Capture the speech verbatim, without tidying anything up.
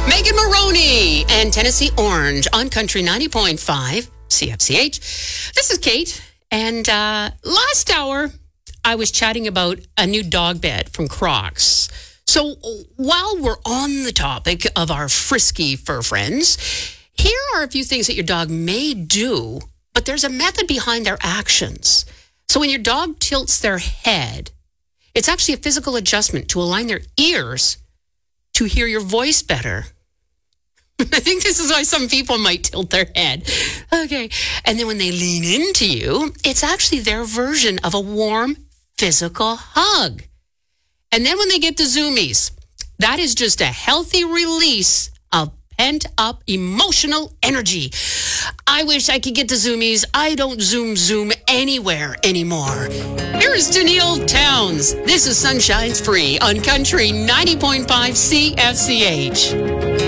Megan Maroney and Tennessee Orange on Country ninety point five C F C H. This is Kate. And uh, last hour, I was chatting about a new dog bed from Crocs. So while we're on the topic of our frisky fur friends, here are a few things that your dog may do, but there's a method behind their actions. So when your dog tilts their head, it's actually a physical adjustment to align their ears to hear your voice better. I think this is why some people might tilt their head. Okay. And then when they lean into you, it's actually their version of a warm physical hug. And then when they get the zoomies, that is just a healthy release of pent-up emotional energy. I wish I could get the zoomies. I don't zoom zoom anywhere anymore. Here is Danielle Towns. This is Sunshine's Free on Country ninety point five C F C H.